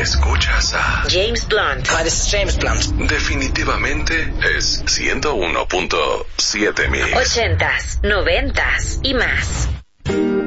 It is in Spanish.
Escuchas a James Blunt. Hi, this is James Blunt. Definitivamente es 101.7 Mix. 80s, 90s y más.